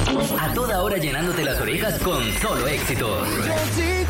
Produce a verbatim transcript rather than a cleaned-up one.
A toda hora llenándote las orejas con solo éxitos. Yo sigo